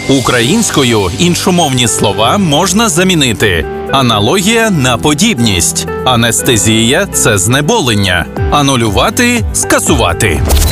Українською іншомовні слова можна замінити. Аналогія на подібність. Анестезія – це знеболення. Анулювати – скасувати.